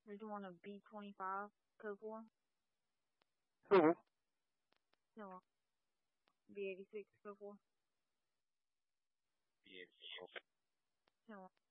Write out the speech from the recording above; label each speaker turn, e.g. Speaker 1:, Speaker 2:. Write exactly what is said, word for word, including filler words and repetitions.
Speaker 1: Did you want a B twenty-five code for?
Speaker 2: Sure.
Speaker 1: No. B eighty-six code for?
Speaker 3: B eighty-six.
Speaker 1: No.